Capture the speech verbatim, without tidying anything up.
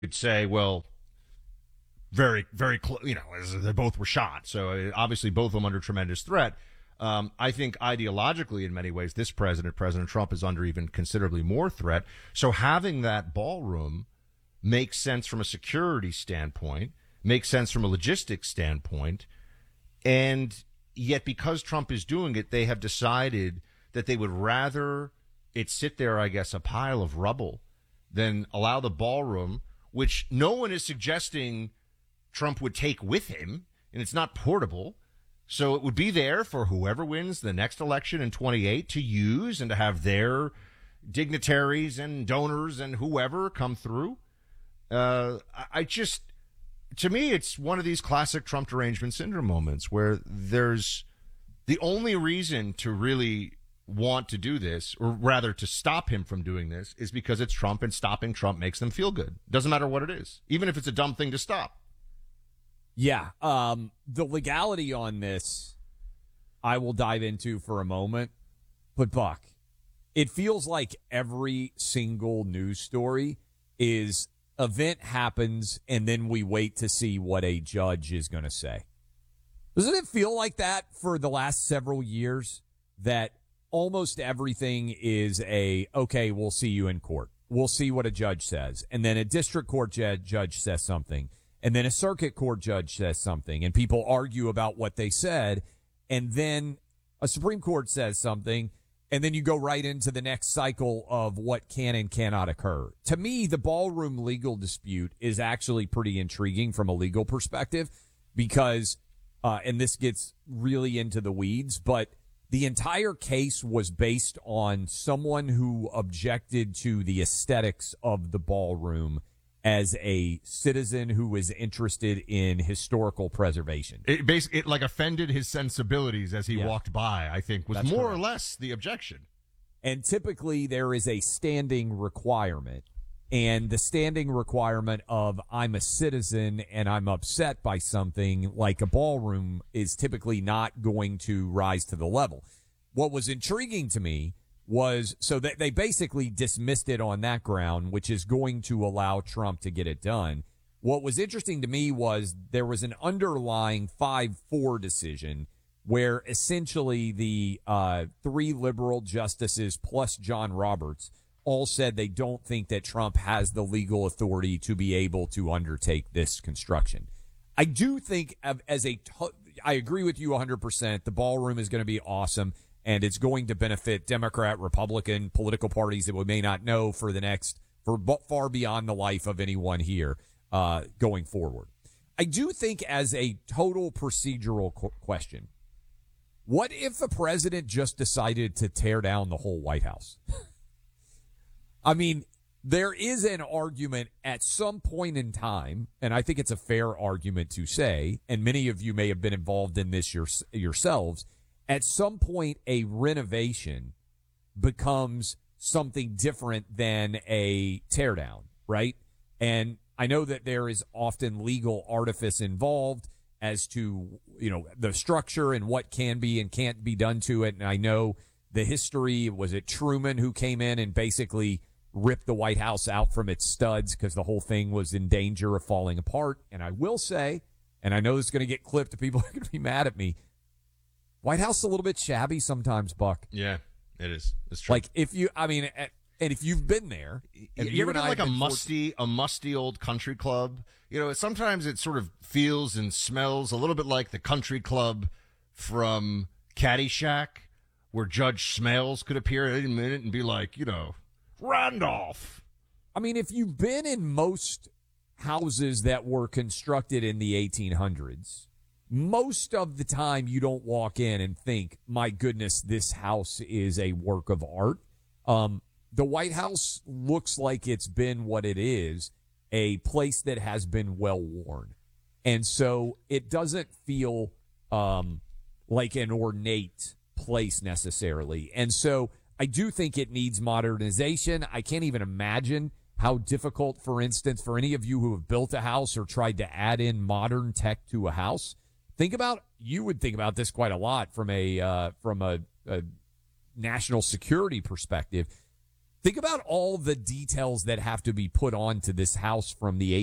could say, well, very, very close, you know, as they both were shot. So uh, obviously both of them under tremendous threat. Um, I think ideologically, in many ways, this president, President Trump, is under even considerably more threat. So having that ballroom makes sense from a security standpoint, makes sense from a logistics standpoint. And yet, because Trump is doing it, they have decided that they would rather it sit there, I guess, a pile of rubble than allow the ballroom, which no one is suggesting Trump would take with him, and it's not portable. So it would be there for whoever wins the next election in twenty-eight to use and to have their dignitaries and donors and whoever come through. Uh, I just, to me, it's one of these classic Trump derangement syndrome moments where there's the only reason to really want to do this, or rather to stop him from doing this, is because it's Trump, and stopping Trump makes them feel good. Doesn't matter what it is, even if it's a dumb thing to stop. Yeah, um, the legality on this, I will dive into for a moment. But, Buck, it feels like every single news story is event happens, and then we wait to see what a judge is going to say. Doesn't it feel like that for the last several years, that almost everything is a, okay, we'll see you in court. We'll see what a judge says. And then a district court judge, judge says something. And then a circuit court judge says something, and people argue about what they said. And then a Supreme Court says something, and then you go right into the next cycle of what can and cannot occur. To me, the ballroom legal dispute is actually pretty intriguing from a legal perspective because, uh, and this gets really into the weeds, but the entire case was based on someone who objected to the aesthetics of the ballroom as a citizen who was interested in historical preservation. It basically, it like offended his sensibilities as he yeah. walked by, I think, was That's more correct. or less the objection. And typically there is a standing requirement, and the standing requirement of I'm a citizen and I'm upset by something like a ballroom is typically not going to rise to the level. What was intriguing to me was, so that they basically dismissed it on that ground, which is going to allow Trump to get it done. What was interesting to me was there was an underlying five four decision where essentially the uh three liberal justices plus John Roberts all said they don't think that Trump has the legal authority to be able to undertake this construction. I do think as a, I agree with you one hundred percent. The ballroom is going to be awesome. And it's going to benefit Democrat, Republican, political parties that we may not know for the next, for far beyond the life of anyone here, uh, going forward. I do think as a total procedural qu- question, what if the president just decided to tear down the whole White House? I mean, there is an argument at some point in time, and I think it's a fair argument to say, and many of you may have been involved in this your, yourselves. At some point, a renovation becomes something different than a teardown, right? And I know that there is often legal artifice involved as to, you know, the structure and what can be and can't be done to it. And I know the history, was it Truman who came in and basically ripped the White House out from its studs because the whole thing was in danger of falling apart? And I will say, and I know this is going to get clipped, people are going to be mad at me, White House is a little bit shabby sometimes, Buck. Yeah, it is. It's true. Like if you, I mean, and if you've been there, and you, you ever been like a musty, a musty old country club? You know, sometimes it sort of feels and smells a little bit like the country club from Caddyshack, where Judge Smails could appear at any minute and be like, you know, Randolph. I mean, if you've been in most houses that were constructed in the eighteen hundreds, most of the time you don't walk in and think, my goodness, this house is a work of art. Um, the White House looks like it's been what it is, a place that has been well worn. And so it doesn't feel um, like an ornate place necessarily. And so I do think it needs modernization. I can't even imagine how difficult, for instance, for any of you who have built a house or tried to add in modern tech to a house. Think about, you would think about this quite a lot from a, uh, from a, a national security perspective. Think about all the details that have to be put onto this house from the